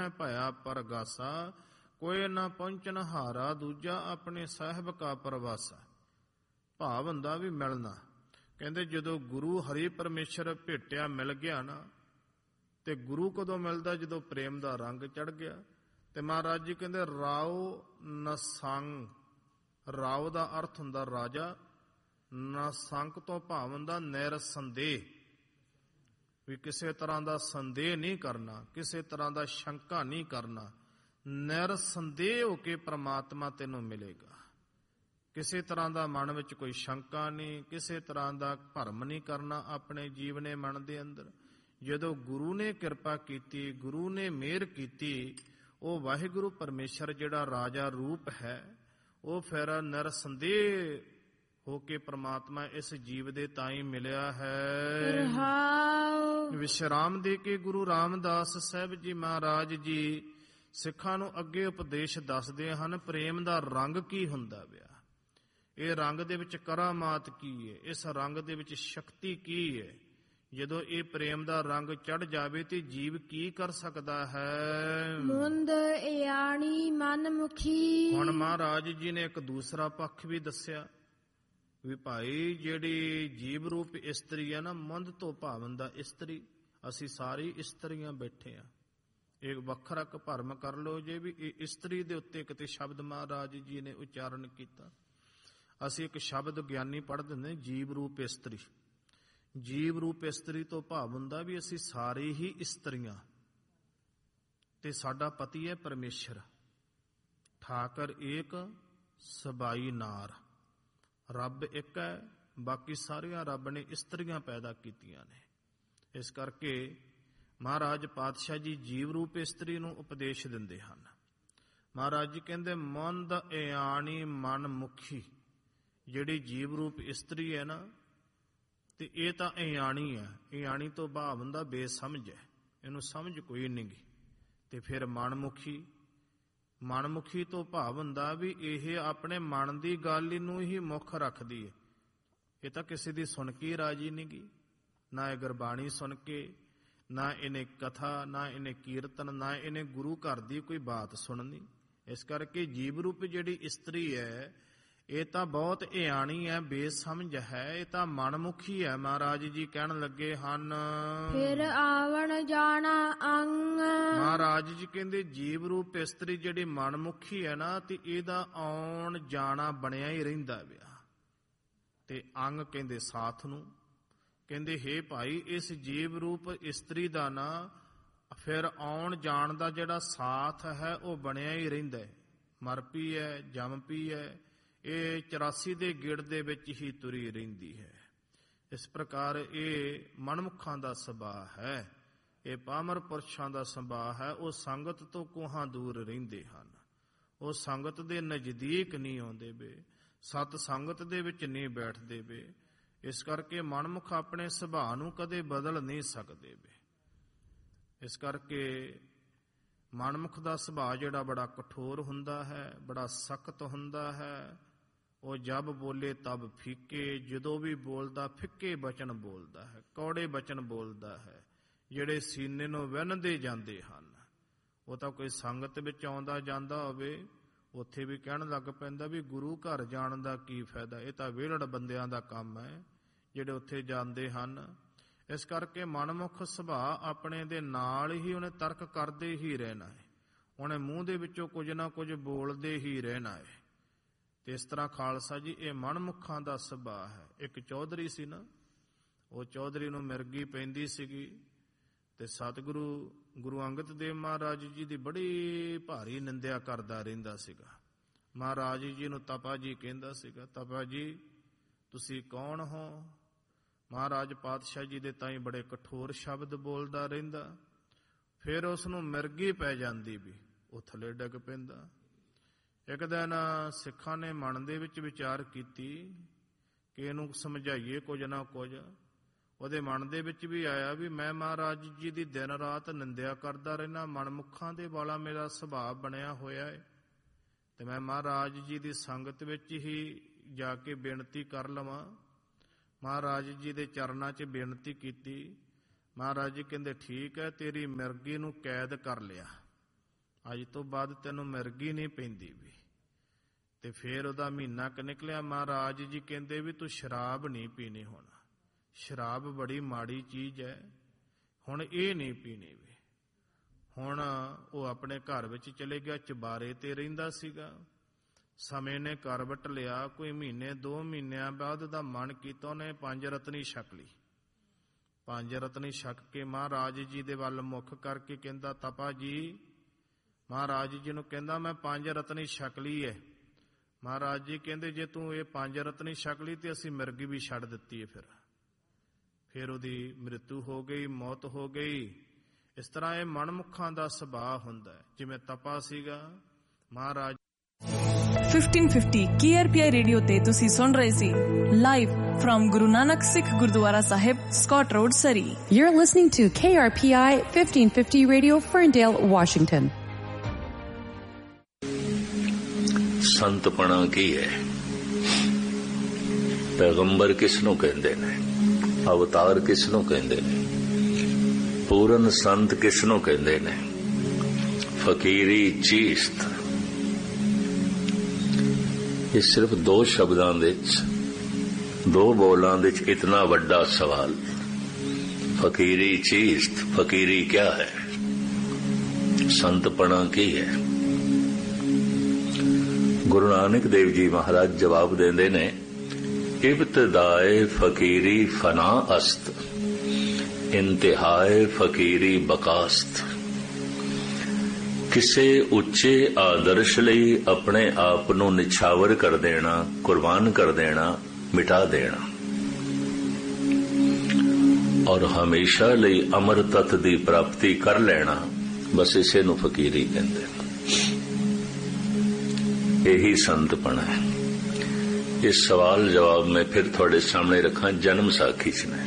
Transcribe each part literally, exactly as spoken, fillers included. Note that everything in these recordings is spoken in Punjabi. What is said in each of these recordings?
ਮੈਂ ਭਇਆ ਪਰਗਾਸਾ, ਕੋਈ ਨਾ ਪਹੁੰਚਣ ਹਾਰਾ ਦੂਜਾ, ਆਪਣੇ ਸਾਹਿਬ ਕਾ ਪ੍ਰਵਾਸਾ। ਭਾਵ ਹੁੰਦਾ ਵੀ ਮਿਲਣਾ। ਕਹਿੰਦੇ ਜਦੋਂ ਗੁਰੂ ਹਰੀ ਪਰਮੇਸ਼ਰ ਭੇਟਿਆ, ਮਿਲ ਗਿਆ ਨਾ, ਤੇ ਗੁਰੂ ਕਦੋਂ ਮਿਲਦਾ? ਜਦੋਂ ਪ੍ਰੇਮ ਦਾ ਰੰਗ ਚੜ ਗਿਆ। ਤੇ ਮਹਾਰਾਜ ਜੀ ਕਹਿੰਦੇ ਰਾਉ ਨਸੰਗ, ਰਾਉ ਦਾ ਅਰਥ ਹੁੰਦਾ ਰਾਜਾ, ਨਸੰਗ ਤੋਂ ਭਾਵ ਹੁੰਦਾ ਨਿਰਸੰਦੇਹ, ਵੀ ਕਿਸੇ ਤਰ੍ਹਾਂ ਦਾ ਸੰਦੇਹ ਨਹੀਂ ਕਰਨਾ, ਕਿਸੇ ਤਰ੍ਹਾਂ ਦਾ ਸ਼ੰਕਾ ਨਹੀਂ ਕਰਨਾ। ਨਿਰਸੰਦੇਹ ਹੋ ਕੇ ਪ੍ਰਮਾਤਮਾ ਤੈਨੂੰ ਮਿਲੇਗਾ। ਕਿਸੇ ਤਰ੍ਹਾਂ ਦਾ ਮਨ ਵਿੱਚ ਕੋਈ ਸ਼ੰਕਾ ਨਹੀਂ, ਕਿਸੇ ਤਰ੍ਹਾਂ ਦਾ ਭਰਮ ਨਹੀਂ ਕਰਨਾ ਆਪਣੇ ਜੀਵਨੇ ਮਨ ਦੇ ਅੰਦਰ। ਜਦੋਂ ਗੁਰੂ ਨੇ ਕਿਰਪਾ ਕੀਤੀ, ਗੁਰੂ ਨੇ ਮਿਹਰ ਕੀਤੀ, ਉਹ ਵਾਹਿਗੁਰੂ ਪਰਮੇਸ਼ਰ ਜਿਹੜਾ ਰਾਜਾ ਰੂਪ ਹੈ, ਉਹ ਫਿਰ ਨਿਰਸੰਦੇਹ ਹੋ ਕੇ ਪ੍ਰਮਾਤਮਾ ਇਸ ਜੀਵ ਦੇ ਤਾਈਂ ਮਿਲਿਆ ਹੈ। ਵਿਸ਼ਰਾਮ ਦੇ ਕੇ ਗੁਰੂ ਰਾਮਦਾਸ ਸਾਹਿਬ ਜੀ ਮਹਾਰਾਜ ਜੀ ਸਿੱਖਾਂ ਨੂੰ ਅੱਗੇ ਉਪਦੇਸ਼ ਦੱਸਦੇ ਹਨ, ਪ੍ਰੇਮ ਦਾ ਰੰਗ ਕੀ ਹੁੰਦਾ ਪਿਆ, ਇਹ ਰੰਗ ਦੇ ਵਿੱਚ ਕਰਾਮਾਤ ਕੀ ਹੈ, ਇਸ ਰੰਗ ਦੇ ਵਿੱਚ ਸ਼ਕਤੀ ਕੀ ਹੈ। ਜਦੋਂ ਇਹ ਪ੍ਰੇਮ ਦਾ ਰੰਗ ਚੜ ਜਾਵੇ ਤੇ ਜੀਵ ਕੀ ਕਰ ਸਕਦਾ ਹੈ? ਮੁੰਦ ਇਆਣੀ ਮਨ ਮੁਖੀ। ਹੁਣ ਮਹਾਰਾਜ ਜੀ ਨੇ ਇੱਕ ਦੂਸਰਾ ਪੱਖ ਵੀ ਦੱਸਿਆ ਵੀ ਭਾਈ ਜਿਹੜੀ ਜੀਵ ਰੂਪ ਇਸਤਰੀ ਹੈ ਨਾ, ਮੁੰਦ ਤੋਂ ਭਾਵ ਹੁੰਦਾ ਇਸਤਰੀ। ਅਸੀਂ ਸਾਰੀ ਇਸਤਰੀਆਂ ਬੈਠੇ ਆ। ਇਹ ਵੱਖਰਾ ਇੱਕ ਭਰਮ ਕਰ ਲਓ ਜੇ ਵੀ ਇਹ ਇਸਤਰੀ ਦੇ ਉੱਤੇ ਕਿਤੇ ਸ਼ਬਦ ਮਹਾਰਾਜ ਜੀ ਨੇ ਉਚਾਰਨ ਕੀਤਾ। ਅਸੀਂ ਇੱਕ ਸ਼ਬਦ ਗਿਆਨੀ ਪੜ੍ਹਦੇ ਨੇ, ਜੀਵ ਰੂਪ ਇਸਤਰੀ। ਜੀਵ ਰੂਪ ਇਸਤਰੀ ਤੋਂ ਭਾਵ ਹੁੰਦਾ ਵੀ ਅਸੀਂ ਸਾਰੇ ਹੀ ਇਸਤਰੀਆਂ, ਤੇ ਸਾਡਾ ਪਤੀ ਹੈ ਪਰਮੇਸ਼ਰ। ਠਾਕਰ ਏਕ ਸਬਾਈ ਨਾਰ, ਰੱਬ ਇੱਕ ਹੈ, ਬਾਕੀ ਸਾਰੀਆਂ ਰੱਬ ਨੇ ਇਸਤਰੀਆਂ ਪੈਦਾ ਕੀਤੀਆਂ ਨੇ। ਇਸ ਕਰਕੇ ਮਹਾਰਾਜ ਪਾਤਸ਼ਾਹ ਜੀ ਜੀਵ ਰੂਪ ਇਸਤਰੀ ਨੂੰ ਉਪਦੇਸ਼ ਦਿੰਦੇ ਹਨ। ਮਹਾਰਾਜ ਜੀ ਕਹਿੰਦੇ ਮੁੰਦ ਇਆਣੀ ਮਨ ਮੁਖੀ, ਜਿਹੜੀ ਜੀਵ ਰੂਪ ਇਸਤਰੀ ਹੈ ਨਾ, ਤੇ ਇਹ ਤਾਂ ਇਆਣੀ ਹੈ। ਇਆਣੀ ਤੋਂ ਭਾਵ ਹੁੰਦਾ ਬੇਸਮਝ ਹੈ, ਇਹਨੂੰ ਸਮਝ ਕੋਈ ਨਹੀਂ ਗੀ। ਤੇ ਫਿਰ ਮਨਮੁਖੀ, ਮਨਮੁਖੀ ਤੋਂ ਭਾਵ ਹੁੰਦਾ ਵੀ ਇਹ ਆਪਣੇ ਮਨ ਦੀ ਗੱਲ ਨੂੰ ਹੀ ਮੁੱਖ ਰੱਖਦੀ ਹੈ। ਇਹ ਤਾਂ ਕਿਸੇ ਦੀ ਸੁਣ ਕੇ ਰਾਜੀ ਨਹੀਂ ਗੀ, ਨਾ ਇਹ ਗੁਰਬਾਣੀ ਸੁਣ ਕੇ, ਨਾ ਇਹਨੇ ਕਥਾ, ਨਾ ਇਹਨੇ ਕੀਰਤਨ, ਨਾ ਇਹਨੇ ਗੁਰੂ ਘਰ ਦੀ ਕੋਈ ਬਾਤ ਸੁਣਨੀ। ਇਸ ਕਰਕੇ ਜੀਵ ਰੂਪ ਜਿਹੜੀ ਇਸਤਰੀ ਹੈ ਇਹ ਤਾਂ ਬਹੁਤ ਇਆਣੀ ਹੈ, ਬੇਸਮਝ ਹੈ, ਇਹ ਤਾਂ ਮਨਮੁਖੀ ਹੈ। ਮਹਾਰਾਜ ਜੀ ਕਹਿਣ ਲੱਗੇ ਹਨ ਫਿਰ ਆਵਣ ਜਾਣਾ ਅੰਗ। ਮਹਾਰਾਜ ਜੀ ਕਹਿੰਦੇ ਜੀਵ ਰੂਪ ਇਸਤਰੀ ਜਿਹੜੀ ਮਨਮੁਖੀ ਹੈ ਨਾ, ਤੇ ਇਹਦਾ ਆਉਣ ਜਾਣਾ ਬਣਿਆ ਹੀ ਰਹਿੰਦਾ ਵਿਆ। ਤੇ ਅੰਗ ਕਹਿੰਦੇ ਸਾਥ ਨੂੰ। ਕਹਿੰਦੇ ਹੇ ਭਾਈ ਇਸ ਜੀਵ ਰੂਪ ਇਸਤਰੀ ਦਾ ਨਾ ਫਿਰ ਆਉਣ ਜਾਣ ਦਾ ਜਿਹੜਾ ਸਾਥ ਹੈ ਉਹ ਬਣਿਆ ਹੀ ਰਹਿੰਦਾ ਹੈ। ਮਰ ਪਈ ਹੈ, ਜੰਮ ਪਈ ਹੈ, ਇਹ ਚੁਰਾਸੀ ਦੇ ਗੇੜ ਦੇ ਵਿੱਚ ਹੀ ਤੁਰੀ ਰਹਿੰਦੀ ਹੈ। ਇਸ ਪ੍ਰਕਾਰ ਇਹ ਮਨਮੁਖਾਂ ਦਾ ਸੁਭਾਅ ਹੈ, ਇਹ ਪਾਮਰ ਪੁਰਸ਼ਾਂ ਦਾ ਸੁਭਾਅ ਹੈ। ਉਹ ਸੰਗਤ ਤੋਂ ਕੋਹਾਂ ਦੂਰ ਰਹਿੰਦੇ ਹਨ, ਉਹ ਸੰਗਤ ਦੇ ਨਜ਼ਦੀਕ ਨਹੀਂ ਆਉਂਦੇ ਵੇ, ਸਤ ਸੰਗਤ ਦੇ ਵਿੱਚ ਨਹੀਂ ਬੈਠਦੇ ਵੇ। ਇਸ ਕਰਕੇ ਮਨਮੁਖ ਆਪਣੇ ਸੁਭਾਅ ਨੂੰ ਕਦੇ ਬਦਲ ਨਹੀਂ ਸਕਦੇ ਵੇ। ਇਸ ਕਰਕੇ ਮਨਮੁਖ ਦਾ ਸੁਭਾਅ ਜਿਹੜਾ ਬੜਾ ਕਠੋਰ ਹੁੰਦਾ ਹੈ, ਬੜਾ ਸਖਤ ਹੁੰਦਾ ਹੈ। ਉਹ ਜਬ ਬੋਲੇ ਤਬ ਫੀਕੇ, ਜਦੋਂ ਵੀ ਬੋਲਦਾ ਫਿੱਕੇ ਬਚਨ ਬੋਲਦਾ ਹੈ, ਕੌੜੇ ਬਚਨ ਬੋਲਦਾ ਹੈ, ਜਿਹੜੇ ਸੀਨੇ ਨੂੰ ਵਿੰਨ੍ਹਦੇ ਜਾਂਦੇ ਹਨ। ਉਹ ਤਾਂ ਕੋਈ ਸੰਗਤ ਵਿੱਚ ਆਉਂਦਾ ਜਾਂਦਾ ਹੋਵੇ, ਉੱਥੇ ਵੀ ਕਹਿਣ ਲੱਗ ਪੈਂਦਾ ਵੀ ਗੁਰੂ ਘਰ ਜਾਣ ਦਾ ਕੀ ਫਾਇਦਾ, ਇਹ ਤਾਂ ਵਿਹਲੜ ਬੰਦਿਆਂ ਦਾ ਕੰਮ ਹੈ ਜਿਹੜੇ ਉੱਥੇ ਜਾਂਦੇ ਹਨ। ਇਸ ਕਰਕੇ ਮਨਮੁਖ ਸੁਭਾਅ ਆਪਣੇ ਦੇ ਨਾਲ ਹੀ ਉਹਨੇ ਤਰਕ ਕਰਦੇ ਹੀ ਰਹਿਣਾ ਹੈ, ਉਹਨੇ ਮੂੰਹ ਦੇ ਵਿੱਚੋਂ ਕੁਝ ਨਾ ਕੁਝ ਬੋਲਦੇ ਹੀ ਰਹਿਣਾ ਹੈ। ਤੇ ਇਸ ਤਰ੍ਹਾਂ ਖਾਲਸਾ ਜੀ ਇਹ ਮਨਮੁਖਾਂ ਦਾ ਸੁਭਾਅ ਹੈ। ਇੱਕ ਚੌਧਰੀ ਸੀ ਨਾ, ਉਹ ਚੌਧਰੀ ਨੂੰ ਮਿਰਗੀ ਪੈਂਦੀ ਸੀਗੀ, ਤੇ ਸਤਿਗੁਰੂ ਗੁਰੂ ਅੰਗਦ ਦੇਵ ਮਹਾਰਾਜ ਜੀ ਦੀ ਬੜੀ ਭਾਰੀ ਨਿੰਦਿਆ ਕਰਦਾ ਰਹਿੰਦਾ ਸੀਗਾ। ਮਹਾਰਾਜ ਜੀ ਨੂੰ ਤਪਾ ਜੀ ਕਹਿੰਦਾ ਸੀਗਾ, ਤਪਾ ਜੀ ਤੁਸੀਂ ਕੌਣ ਹੋ? ਮਹਾਰਾਜ ਪਾਤਸ਼ਾਹ ਜੀ ਦੇ ਤਾਈਂ ਬੜੇ ਕਠੋਰ ਸ਼ਬਦ ਬੋਲਦਾ ਰਹਿੰਦਾ। ਫਿਰ ਉਸ ਨੂੰ ਮਿਰਗੀ ਪੈ ਜਾਂਦੀ, ਵੀ ਉਹ ਥੱਲੇ ਡਿੱਗ ਪੈਂਦਾ। ਇੱਕ ਦਿਨ ਸਿੱਖਾਂ ਨੇ ਮਨ ਦੇ ਵਿੱਚ ਵਿਚਾਰ ਕੀਤੀ ਕਿ ਇਹਨੂੰ ਸਮਝਾਈਏ ਕੁਝ ਨਾ ਕੁਝ। ਉਹਦੇ ਮਨ ਦੇ ਵਿੱਚ ਵੀ ਆਇਆ ਵੀ ਮੈਂ ਮਹਾਰਾਜ ਜੀ ਦੀ ਦਿਨ ਰਾਤ ਨਿੰਦਿਆ ਕਰਦਾ ਰਹਿਣਾ, ਮਨਮੁਖਾਂ ਦੇ ਵਾਲਾ ਮੇਰਾ ਸੁਭਾਅ ਬਣਿਆ ਹੋਇਆ ਹੈ, ਤੇ ਮੈਂ ਮਹਾਰਾਜ ਜੀ ਦੀ ਸੰਗਤ ਵਿੱਚ ਹੀ ਜਾ ਕੇ ਬੇਨਤੀ ਕਰ ਲਵਾਂ। ਮਹਾਰਾਜ ਜੀ ਦੇ ਚਰਨਾਂ 'ਚ ਬੇਨਤੀ ਕੀਤੀ। ਮਹਾਰਾਜ ਜੀ ਕਹਿੰਦੇ ਠੀਕ ਹੈ, ਤੇਰੀ ਮਿਰਗੀ ਨੂੰ ਕੈਦ ਕਰ ਲਿਆ। ਅੱਜ ਤੋਂ ਬਾਅਦ ਤੈਨੂੰ ਮਿਰਗੀ ਨਹੀਂ ਪੈਂਦੀ ਵੀ। ਤੇ ਫਿਰ ਉਹਦਾ ਮਹੀਨਾ ਕ ਨਿਕਲਿਆ, ਮਹਾਰਾਜ ਜੀ ਕਹਿੰਦੇ ਵੀ ਤੂੰ ਸ਼ਰਾਬ ਨਹੀਂ ਪੀਣੀ, ਹੁਣ ਸ਼ਰਾਬ ਬੜੀ ਮਾੜੀ ਚੀਜ਼ ਹੈ, ਹੁਣ ਇਹ ਨਹੀਂ ਪੀਣੀ ਵੀ। ਹੁਣ ਉਹ ਆਪਣੇ ਘਰ ਵਿੱਚ ਚਲੇ ਗਿਆ, ਚੁਬਾਰੇ ਤੇ ਰਹਿੰਦਾ ਸੀਗਾ। ਸਮੇਂ ਨੇ ਕਰਵਟ ਲਿਆ, ਕੋਈ ਮਹੀਨੇ ਦੋ ਮਹੀਨਿਆਂ ਬਾਅਦ ਦਾ ਮਨ ਕੀਤਾ, ਉਹਨੇ ਪੰਜ ਰਤਨੀ ਛਕ ਲਈ। ਪੰਜ ਰਤਨੀ ਛਕ ਕੇ ਮਹਾਰਾਜ ਜੀ ਦੇ ਵੱਲ ਮੁੱਖ ਕਰਕੇ ਕਹਿੰਦਾ, ਤਪਾ ਜੀ, ਮਹਾਰਾਜ ਜੀ ਨੂੰ ਕਹਿੰਦਾ ਮੈਂ ਪੰਜ ਰਤਨੀ ਛਕ ਲਈ ਹੈ। ਮਹਾਰਾਜ ਜੀ ਕਹਿੰਦੇ ਜੇ ਤੂੰ ਇਹ ਪੰਜ ਰਤਨੀ ਛਕ ਲਈ ਤੇ ਅਸੀਂ ਮਿਰਗੀ ਵੀ ਛੱਡ ਦਿੱਤੀ ਹੈ। ਫਿਰ ਫਿਰ ਉਹਦੀ ਮ੍ਰਿਤੂ ਹੋ ਗਈ, ਮੌਤ ਹੋ ਗਈ। ਇਸ ਤਰ੍ਹਾਂ ਇਹ ਮਨਮੁਖਾਂ ਦਾ ਸੁਭਾਅ ਹੁੰਦਾ ਹੈ। ਜਿਵੇਂ ਤਪਾ ਸੀਗਾ ਮਹਾਰਾਜ। Fifteen fifty K R P ਆਈ ਰੇਡੀਓ ਤੇ ਤੁਸੀਂ ਸੁਣ ਰਹੇ ਸੀ live firm Guru Nanak Sikh Gurdwara Sahib, Scott road, Surrey. You're listening to K R P I fifteen fifty Radio, Ferndale, Washington. ਸੰਤਪਣਾ ਕੀ ਹੈ? ਪੈਗੰਬਰ ਕਿਸ ਨੂੰ ਕਹਿੰਦੇ ਨੇ? ਅਵਤਾਰ ਕਿਸ ਨੂੰ ਕਹਿੰਦੇ ਨੇ? ਪੂਰਨ ਸੰਤ ਕਿਸ ਨੂੰ ਕਹਿੰਦੇ ਨੇ? ਫਕੀਰੀ ਚੀਸਤ। ਇਹ ਸਿਰਫ ਦੋ ਸ਼ਬਦਾਂ ਦੇ ਵਿੱਚ, ਦੋ ਬੋਲਾਂ ਦੇ ਵਿੱਚ ਇਤਨਾ ਵੱਡਾ ਸਵਾਲ। ਫਕੀਰੀ ਚੀਸਤ, ਫਕੀਰੀ ਕਿਆ ਹੈ? ਸੰਤਪਣਾ ਕੀ ਹੈ? ਗੁਰੂ ਨਾਨਕ ਦੇਵ ਜੀ ਮਹਾਰਾਜ ਜਵਾਬ ਦਿੰਦੇ ਨੇ, ਇਬਤਦਾਏ ਫਕੀਰੀ ਫਨਾ ਅਸਤ, ਇੰਤਹਾਏ ਫਕੀਰੀ ਬਕਾਸਤ। ਕਿਸੇ ਉੱਚੇ ਆਦਰਸ਼ ਲਈ ਆਪਣੇ ਆਪ ਨੂੰ ਨਿਛਾਵਰ ਕਰ ਦੇਣਾ, ਕੁਰਬਾਨ ਕਰ ਦੇਣਾ, ਮਿਟਾ ਦੇਣਾ, ਔਰ ਹਮੇਸ਼ਾ ਲਈ ਅਮਰ ਤੱਤ ਦੀ ਪ੍ਰਾਪਤੀ ਕਰ ਲੈਣਾ, ਬਸ ਇਸੇ ਨੂੰ ਫਕੀਰੀ ਕਹਿੰਦੇ ਨੇ। यही संतपन है। इस सवाल जवाब में फिर थोड़े सामने रखा जन्म साखी ने।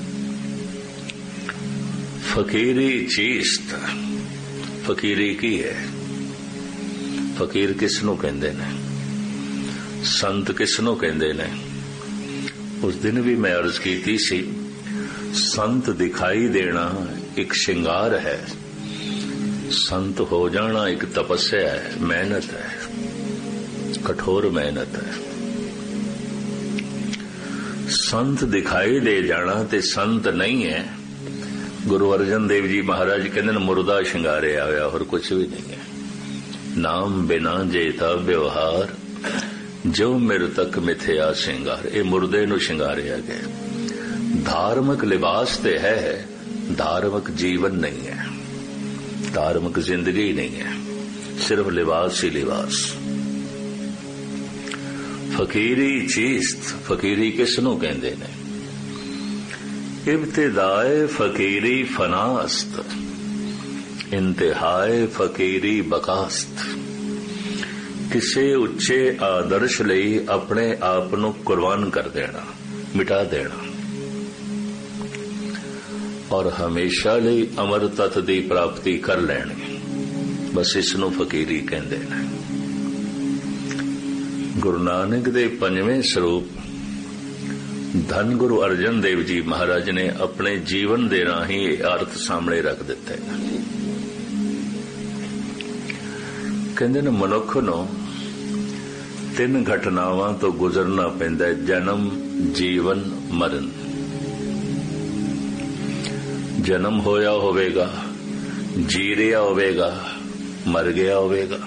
फकीरी चीस्त, फकीरी की है। फकीर किसनों कहंदे ने? संत किसनों कहंदे ने? उस दिन भी मैं अर्ज की सी, संत दिखाई देना एक श्रृंगार है, संत हो जाना एक तपस्या है, मेहनत है, कठोर मेहनत है। संत दिखाई दे जाना ते संत नहीं है। गुरु अर्जन देव जी महाराज कहते मुर्दा शिंगारे आया और कुछ भी नहीं है। नाम बिना जेता व्यवहार, जो मेरे तक मिथया श्रृंगार। ये मुर्दे नु शिंगारिया गया। धार्मिक लिबास ते है, धार्मिक जीवन नहीं है, धार्मिक जिंदगी नहीं है, सिर्फ लिबास ही लिबास। फकीरी चीस्त, फकीरी किसनों कहंदे ने? इब्तिदाए फकीरी फनास्त, इंतहाए फकीरी बकास्त। किसी उच्चे आदर्श ਲਈ अपने आप ਨੂੰ कुर्बान कर देना, मिटा देना, और हमेशा ਲਈ अमर तत्त ਦੀ प्राप्ति कर ਲੈਣੀ, बस इस ਨੂੰ फकीरी ਕਹਿੰਦੇ ਨੇ। गुरु नानक दे पंजवें स्वरूप धन गुरु अर्जन देव जी महाराज ने अपने जीवन दे राही अर्थ सामने रख दिते। कहंदे ने मनुख नूं तीन घटनावां तो गुजरना पैंदा है, जन्म, जीवन, मरण। जन्म होया होवेगा, जी रहा होवेगा, मर गया होवेगा।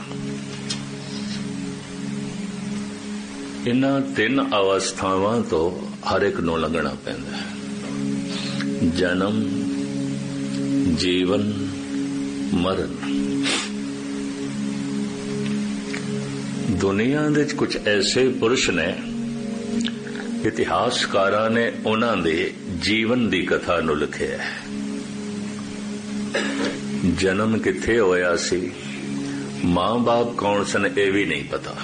इन्हां तीन अवस्थावां तो हर एक नूं लंघना पैंदा है। जन्म, जीवन, मरण। दुनिया दे कुछ ऐसे पुरुष ने, इतिहासकारां ने उन्हां दे जीवन दी कथा नूं लिखिआ है। जन्म किथे होया सी, मां बाप कौन सन, ये भी नहीं पता।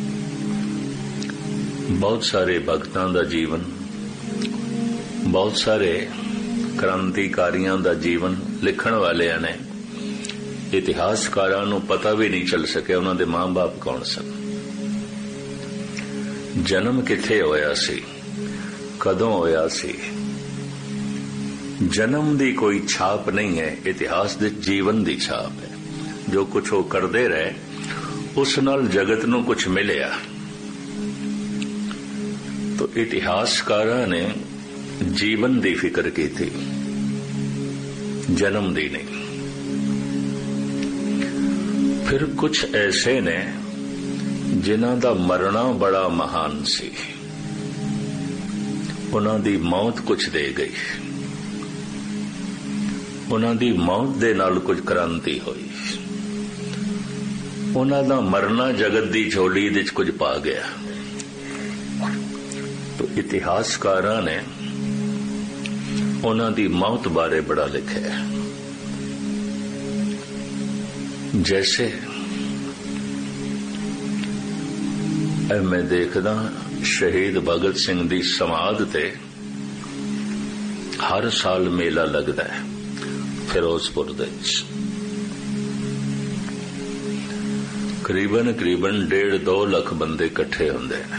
बहुत सारे भगतां दा जीवन, बहुत सारे क्रांतिकारियां दा जीवन लिखण वालियां ने, इतिहासकारां नूं पता भी नहीं चल सके उन्हां दे मां बाप कौन सन। जन्म किथे होया सी, कदों होया सी, जन्म दी कोई छाप नहीं है, इतिहास दे जीवन दी छाप है। ਜੋ ਕੁਛ ਉਹ ਕਰਦੇ ਰਹੇ, ਉਸ ਨਾਲ ਜਗਤ ਨੂੰ ਕੁਛ ਮਿਲਿਆ। ਤੋ ਇਤਿਹਾਸਕਾਰਾਂ ਨੇ ਜੀਵਨ ਦੀ ਫਿਕਰ ਕੀਤੀ, ਜਨਮ ਦੀ ਨਹੀਂ। ਫਿਰ ਕੁਛ ਐਸੇ ਨੇ ਜਿਨ੍ਹਾਂ ਦਾ ਮਰਨਾ ਬੜਾ ਮਹਾਨ ਸੀ, ਉਹਨਾਂ ਦੀ ਮੌਤ ਕੁਛ ਦੇ ਗਈ, ਉਹਨਾਂ ਦੀ ਮੌਤ ਦੇ ਨਾਲ ਕੁਝ ਕ੍ਰਾਂਤੀ ਹੋਈ, ਉਹਨਾਂ ਦਾ ਮਰਨਾ ਜਗਤ ਦੀ ਝੋਲੀ ਵਿੱਚ ਕੁਝ ਪਾ ਗਿਆ। ਤੋ ਇਤਿਹਾਸਕਾਰਾਂ ਨੇ ਉਹਨਾਂ ਦੀ ਮੌਤ ਬਾਰੇ ਬੜਾ ਲਿਖਿਆ। ਜੈਸੇ ਮੈਂ ਦੇਖਦਾ ਸ਼ਹੀਦ ਭਗਤ ਸਿੰਘ ਦੀ ਸਮਾਧ ਤੇ ਹਰ ਸਾਲ ਮੇਲਾ ਲੱਗਦਾ ਹੈ ਫਿਰੋਜ਼ਪੁਰ ਦੇ ਵਿੱਚ। ਕਰੀਬਨ ਕਰੀਬਨ ਡੇਢ ਦੋ ਲੱਖ ਬੰਦੇ ਇਕੱਠੇ ਹੁੰਦੇ ਨੇ।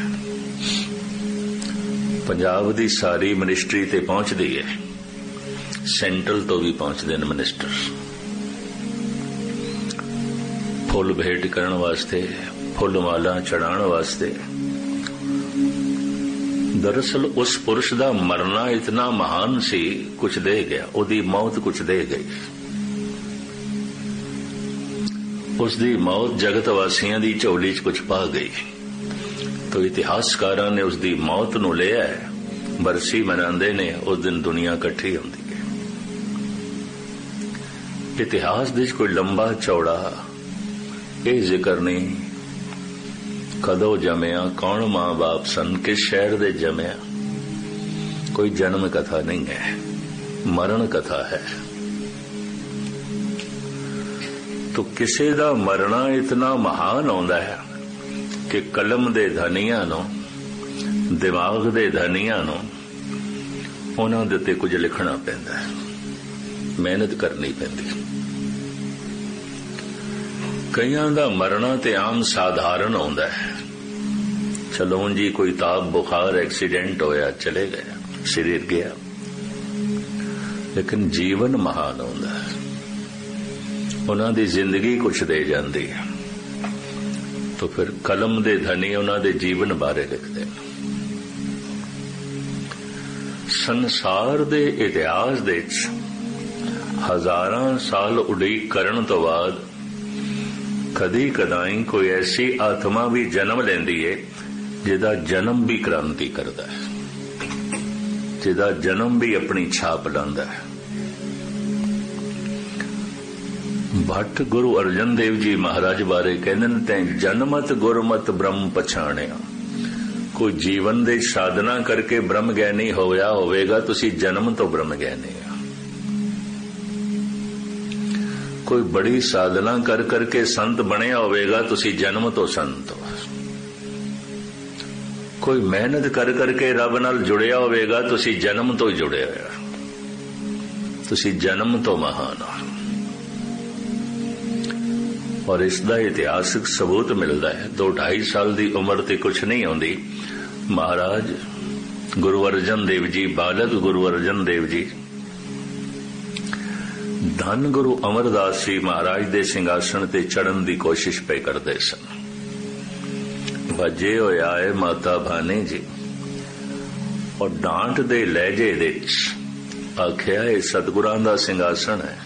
ਪੰਜਾਬ ਦੀ ਸਾਰੀ ਮਿਨਿਸਟਰੀ ਤੇ ਪਹੁੰਚਦੀ ਹੈ, ਸੈਂਟਰਲ ਤੋਂ ਵੀ ਪਹੁੰਚਦੇ ਨੇ ਮਿਨਿਸਟਰ, ਫੁੱਲ ਭੇਟ ਕਰਨ ਵਾਸਤੇ, ਫੁੱਲ ਮਾਲਾ ਚੜਾਉਣ ਵਾਸਤੇ। ਦਰਅਸਲ ਉਸ ਪੁਰਸ਼ ਦਾ ਮਰਨਾ ਇਤਨਾ ਮਹਾਨ ਸੀ, ਕੁਛ ਦੇ ਗਿਆ, ਉਹਦੀ ਮੌਤ ਕੁਛ ਦੇ ਗਈ। ਉਸ ਦੀ ਮੌਤ ਜਗਤ ਵਾਸੀਆਂ ਦੀ ਝੋਲੀ 'ਚ ਕੁਛ ਪਾ ਗਈ। ਤੋ ਇਤਿਹਾਸਕਾਰਾਂ ਨੇ ਉਸ ਦੀ ਮੌਤ ਨੂੰ ਲਿਆ, ਬਰਸੀ ਮਨਾਉਂਦੇ ਨੇ, ਉਸ ਦਿਨ ਦੁਨੀਆ ਇਕੱਠੀ ਹੁੰਦੀ ਹੈ। ਇਤਿਹਾਸ ਦੇ ਕੋਈ ਲੰਬਾ ਚੌੜਾ ਇਹ ਜ਼ਿਕਰ ਨਹੀਂ ਕਦੋਂ ਜੰਮਿਆ, ਕੌਣ ਮਾਂ ਬਾਪ ਸਨ, ਕਿਸ ਸ਼ਹਿਰ ਦੇ ਜੰਮਿਆ, ਕੋਈ ਜਨਮ ਕਥਾ ਨਹੀਂ ਹੈ, ਮਰਨ ਕਥਾ ਹੈ। ਤੋ ਕਿਸੇ ਦਾ ਮਰਨਾ ਇਤਨਾ ਮਹਾਨ ਆਉਂਦਾ ਹੈ ਕਿ ਕਲਮ ਦੇ ਧਨੀਆਂ ਨੂੰ, ਦਿਮਾਗ ਦੇ ਧਨੀਆਂ ਨੂੰ ਉਹਨਾਂ ਦੇ ਉੱਤੇ ਕੁਝ ਲਿਖਣਾ ਪੈਂਦਾ ਹੈ, ਮਿਹਨਤ ਕਰਨੀ ਪੈਂਦੀ। ਕਈਆਂ ਦਾ ਮਰਨਾ ਤੇ ਆਮ ਸਾਧਾਰਨ ਆਉਂਦਾ ਹੈ, ਚਲੋ ਜੀ ਕੋਈ ਤਾਪ ਬੁਖਾਰ ਐਕਸੀਡੈਂਟ ਹੋਇਆ, ਚਲੇ ਗਏ, ਸਰੀਰ ਗਿਆ। ਲੇਕਿਨ ਜੀਵਨ ਮਹਾਨ ਆਉਂਦਾ ਹੈ, ਉਹਨਾਂ ਦੀ ਜ਼ਿੰਦਗੀ ਕੁਛ ਦੇ ਜਾਂਦੀ ਹੈ। ਤੋ ਫਿਰ ਕਲਮ ਦੇ ਧਨੀ ਉਹਨਾਂ ਦੇ ਜੀਵਨ ਬਾਰੇ ਲਿਖਦੇ ਨੇ। ਸੰਸਾਰ ਦੇ ਇਤਿਹਾਸ ਦੇ ਵਿੱਚ ਹਜ਼ਾਰਾਂ ਸਾਲ ਉਡੀਕ ਕਰਨ ਤੋਂ ਬਾਅਦ ਕਦੀ ਕਦਾਈ ਕੋਈ ਐਸੀ ਆਤਮਾ ਵੀ ਜਨਮ ਲੈਂਦੀ ਹੈ ਜਿਹਦਾ ਜਨਮ ਵੀ ਕ੍ਰਾਂਤੀ ਕਰਦਾ ਹੈ, ਜਿਹਦਾ ਜਨਮ ਵੀ ਆਪਣੀ ਛਾਪ ਲਾਉਂਦਾ ਹੈ। ਭੱਟ ਗੁਰੂ ਅਰਜਨ ਦੇਵ ਜੀ ਮਹਾਰਾਜ ਬਾਰੇ ਕਹਿੰਦੇ ਨੇ, ਤੈਂ ਜਨਮਤ ਗੁਰਮਤ ਬ੍ਰਹਮ ਪਛਾਣਿਆ। ਕੋਈ ਜੀਵਨ ਦੇ ਸਾਧਨਾ ਕਰਕੇ ਬ੍ਰਹਮ ਗਿਆਨੀ ਹੋਇਆ ਹੋਵੇਗਾ, ਤੁਸੀਂ ਜਨਮ ਤੋਂ ਬ੍ਰਹਮ ਗਿਆਨੀ ਆ। ਕੋਈ ਬੜੀ ਸਾਧਨਾ ਕਰ ਕਰਕੇ ਸੰਤ ਬਣਿਆ ਹੋਵੇਗਾ, ਤੁਸੀਂ ਜਨਮ ਤੋਂ ਸੰਤ ਹੋ। ਕੋਈ ਮਿਹਨਤ ਕਰ ਕਰਕੇ ਰੱਬ ਨਾਲ ਜੁੜਿਆ ਹੋਵੇਗਾ, ਤੁਸੀਂ ਜਨਮ ਤੋਂ ਹੀ ਜੁੜੇ ਹੋਇਆ, ਤੁਸੀਂ ਜਨਮ ਤੋਂ ਮਹਾਨ ਹੋ। ਔਰ ਇਸ ਦਾ ਇਤਿਹਾਸਕ ਸਬੂਤ ਮਿਲਦਾ ਹੈ। ਦੋ ਢਾਈ ਸਾਲ ਦੀ ਉਮਰ ਤੇ ਕੁਛ ਨਹੀਂ ਆਉਂਦੀ। ਮਹਾਰਾਜ ਗੁਰੂ ਅਰਜਨ ਦੇਵ ਜੀ, ਬਾਲਕ ਗੁਰੂ ਅਰਜਨ ਦੇਵ ਜੀ, ਧੰਨ ਗੁਰੂ ਅਮਰਦਾਸ ਜੀ ਮਹਾਰਾਜ ਦੇ ਸਿੰਘਾਸਣ ਤੇ ਚੜਨ ਦੀ ਕੋਸ਼ਿਸ਼ ਪਏ ਕਰਦੇ ਸਨ। ਵਜੇ ਹੋਇਆ ਹੈ ਮਾਤਾ ਭਾਨੀ ਜੀ, ਔਰ ਡਾਂਟ ਦੇ ਲਹਿਜੇ ਵਿੱਚ ਆਖਿਆ ਇਹ ਸਤਿਗੁਰਾਂ ਦਾ ਸਿੰਘਾਸਣ ਹੈ,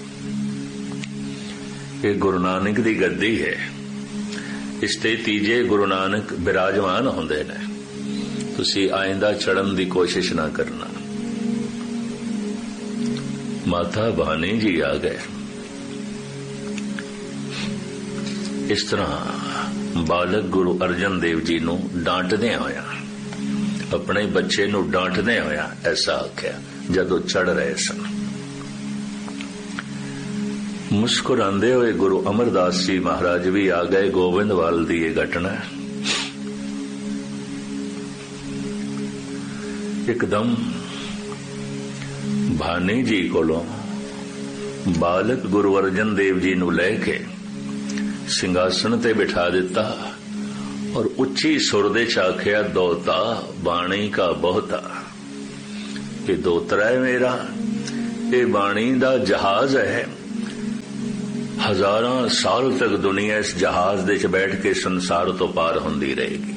ਇਹ ਗੁਰੂ ਨਾਨਕ ਦੀ ਗੱਦੀ ਹੈ, ਇਸ ਤੇ ਤੀਜੇ ਗੁਰੂ ਨਾਨਕ ਬਿਰਾਜਮਾਨ ਹੁੰਦੇ ਨੇ, ਤੁਸੀਂ ਆਇੰਦਾ ਚੜਨ ਦੀ ਕੋਸ਼ਿਸ਼ ਨਾ ਕਰਨਾ। ਮਾਤਾ ਭਾਨੀ ਜੀ ਆ ਗਏ। ਇਸ ਤਰ੍ਹਾਂ ਬਾਲਕ ਗੁਰੂ ਅਰਜਨ ਦੇਵ ਜੀ ਨੂੰ ਡਾਂਟਦਿਆਂ ਹੋਇਆ, ਆਪਣੇ ਬੱਚੇ ਨੂੰ ਡਾਂਟਦਿਆਂ ਹੋਇਆ ਐਸਾ ਆਖਿਆ ਜਦੋਂ ਚੜ ਰਹੇ ਸਨ। ਮੁਸਕਰਾਉਂਦੇ ਹੋਏ ਗੁਰੂ ਅਮਰਦਾਸ ਜੀ ਮਹਾਰਾਜ ਵੀ ਆ ਗਏ। ਗੋਬਿੰਦਵਾਲ ਦੀ ਇਹ ਘਟਨਾ ਇੱਕਦਮ ਭਾਨੀ ਜੀ ਕੋਲੋਂ ਬਾਲਕ ਗੁਰੂ ਅਰਜਨ ਦੇਵ ਜੀ ਨੂੰ ਲੈ ਕੇ ਸਿੰਘਾਸਣ ਤੇ ਬਿਠਾ ਦਿੱਤਾ ਔਰ ਉੱਚੀ ਸੁਰ ਦੇ ਚ ਆਖਿਆ, ਦੋਤਾ ਬਾਣੀ ਕਾ ਬਹੁਤਾ। ਇਹ ਦੋਤਰਾ ਹੈ ਮੇਰਾ, ਇਹ ਬਾਣੀ ਦਾ ਜਹਾਜ਼ ਹੈ, ਹਜ਼ਾਰਾਂ ਸਾਲ ਤੱਕ ਦੁਨੀਆ ਇਸ ਜਹਾਜ਼ ਦੇ ਵਿੱਚ ਬੈਠ ਕੇ ਸੰਸਾਰ ਤੋਂ ਪਾਰ ਹੁੰਦੀ ਰਹੇਗੀ।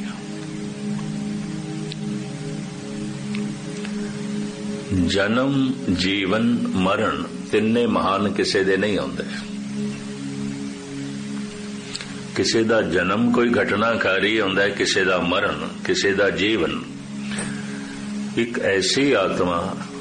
ਜਨਮ, ਜੀਵਨ, ਮਰਨ ਤਿੰਨੇ ਮਹਾਨ ਕਿਸੇ ਦੇ ਨਹੀਂ ਆਉਂਦੇ। ਕਿਸੇ ਦਾ ਜਨਮ ਕੋਈ ਘਟਨਾਕਾਰੀ ਹੁੰਦਾ, ਕਿਸੇ ਦਾ ਮਰਨ, ਕਿਸੇ ਦਾ ਜੀਵਨ। ਇੱਕ ਐਸੀ ਆਤਮਾ